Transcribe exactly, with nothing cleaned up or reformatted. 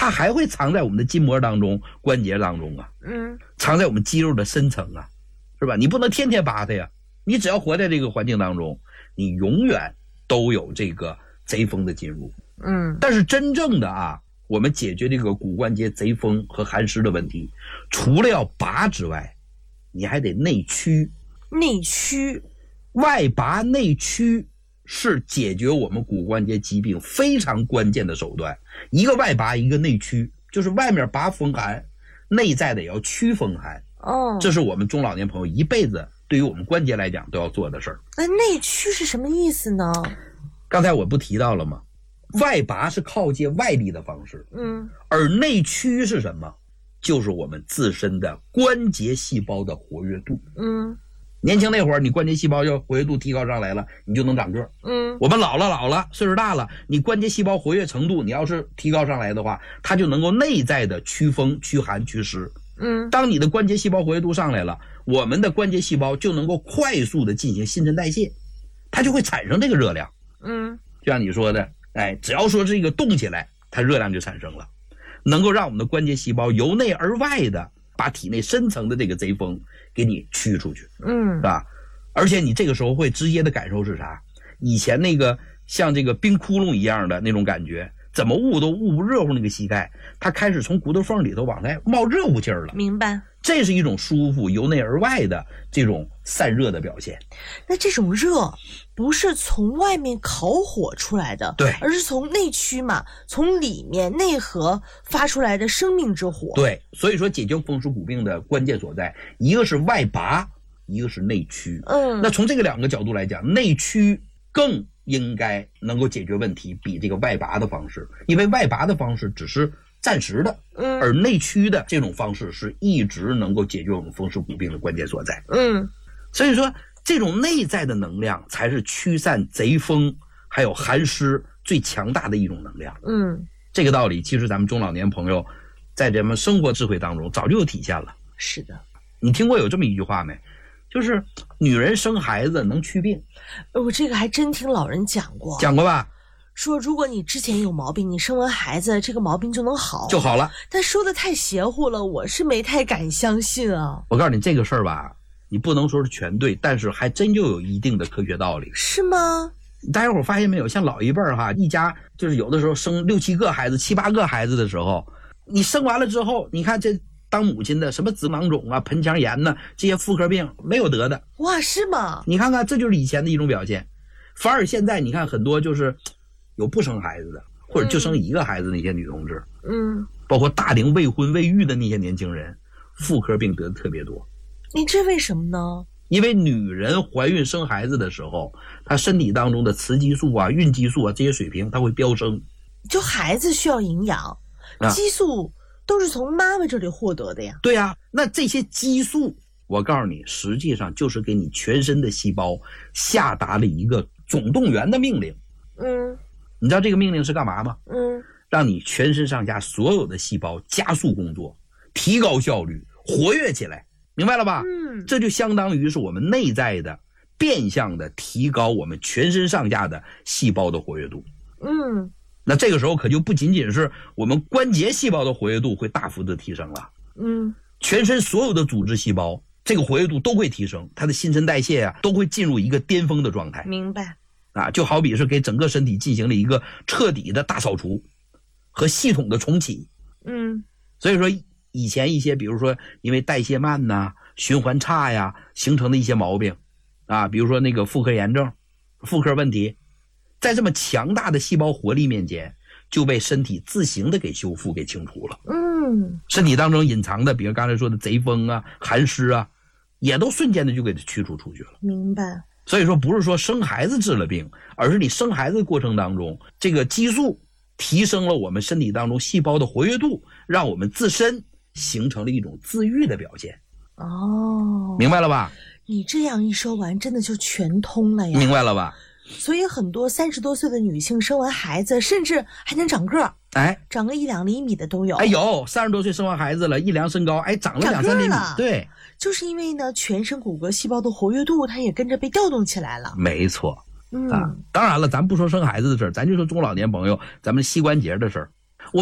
它还会藏在我们的筋膜当中、关节当中啊， 嗯， 藏在我们肌肉的深层啊，是吧？你不能天天扒它呀，你只要活在这个环境当中，你永远都有这个贼风的进入。 嗯， 但是真正的啊，我们解决这个骨关节贼风和寒湿的问题，除了要拔之外，你还得内驱。 内驱， 外拔内驱是解决我们骨关节疾病非常关键的手段。一个外拔，一个内驱，就是外面拔风寒，内在的也要驱风寒。 哦， 这是我们中老年朋友一辈子对于我们关节来讲都要做的事儿。 那内驱是什么意思呢？ 刚才我不提到了吗？外拔是靠借外力的方式， 嗯， 而内驱是什么？就是我们自身的关节细胞的活跃度。 嗯， 年轻那会儿，你关节细胞要活跃度提高上来了，你就能长个。 嗯， 我们老了老了，岁数大了，你关节细胞活跃程度，你要是提高上来的话，它就能够内在的驱风、驱寒、驱湿。 嗯， 当你的关节细胞活跃度上来了，我们的关节细胞就能够快速的进行新陈代谢，它就会产生这个热量。 嗯， 就像你说的，哎，只要说这个动起来，它热量就产生了，能够让我们的关节细胞由内而外的把体内深层的这个贼风给你驱出去， 嗯， 是吧？而且你这个时候会直接的感受是啥？以前那个像这个冰窟窿一样的那种感觉，怎么捂都捂不热乎那个膝盖，它开始从骨头缝里头往外冒热乎劲儿了。 明白。 这是一种舒服由内而外的这种散热的表现。 那这种热不是从外面烤火出来的， 对， 而是从内驱嘛，从里面内核发出来的生命之火。 对，所以说解决风湿骨病的关键所在，一个是外拔，一个是内驱。 嗯， 那从这个两个角度来讲，内驱更应该能够解决问题，比这个外拔的方式，因为外拔的方式只是暂时的， 嗯， 而内驱的这种方式是一直能够解决我们风湿骨病的关键所在。 嗯， 所以说这种内在的能量才是驱散贼风还有寒湿最强大的一种能量。 嗯， 这个道理其实咱们中老年朋友在咱们生活智慧当中早就有体现了。 是的。 你听过有这么一句话没？就是女人生孩子能祛病。 我这个还真听老人讲过。 讲过吧？ 说如果你之前有毛病，你生完孩子这个毛病就能好就好了。 但说的太邪乎了，我是没太敢相信啊。 我告诉你这个事儿吧，你不能说是全对，但是还真就有一定的科学道理。 是吗？ 大家伙发现没有，像老一辈儿哈，一家就是有的时候生六七个孩子、七八个孩子的时候，你生完了之后，你看这当母亲的什么子囊肿啊、盆腔炎呐、这些妇科病没有得的。 哇，是吗？ 你看看，这就是以前的一种表现。反而现在你看很多就是有不生孩子的，或者就生一个孩子的那些女同志， 嗯， 包括大龄未婚未育的那些年轻人，妇科病得的特别多。 你这为什么呢？ 因为女人怀孕生孩子的时候，她身体当中的雌激素啊、孕激素啊这些水平它会飙升。 就孩子需要营养， 啊、 激素都是从妈妈这里获得的呀。 对呀、啊，那这些激素，我告诉你，实际上就是给你全身的细胞下达了一个总动员的命令。 嗯， 你知道这个命令是干嘛吗？ 嗯， 让你全身上下所有的细胞加速工作，提高效率，活跃起来，明白了吧？ 嗯， 这就相当于是我们内在的变相的提高我们全身上下的细胞的活跃度。 嗯， 那这个时候可就不仅仅是我们关节细胞的活跃度会大幅的提升了， 嗯， 全身所有的组织细胞这个活跃度都会提升，它的新陈代谢啊都会进入一个巅峰的状态。 明白。 啊，就好比是给整个身体进行了一个彻底的大扫除和系统的重启。 嗯， 所以说以前一些比如说因为代谢慢呐、循环差呀形成的一些毛病啊，比如说那个妇科炎症、妇科问题，在这么强大的细胞活力面前就被身体自行的给修复给清除了。 嗯， 身体当中隐藏的比如刚才说的贼风啊、寒湿啊，也都瞬间的就给它驱除出去了。 明白。 所以说不是说生孩子治了病，而是你生孩子的过程当中，这个激素提升了我们身体当中细胞的活跃度，让我们自身形成了一种自愈的表现。 哦， 明白了吧？ 你这样一说完，真的就全通了呀。 明白了吧？ 所以很多三十多岁的女性生完孩子，甚至还能长个儿， 哎， 长个一两厘米的都有。 哎，有三十多岁生完孩子了，一量身高，哎，长了两三厘米。对， 就是因为呢，全身骨骼细胞的活跃度，它也跟着被调动起来了。 没错。 嗯， 啊，当然了，咱不说生孩子的事儿，咱就说中老年朋友咱们膝关节的事儿。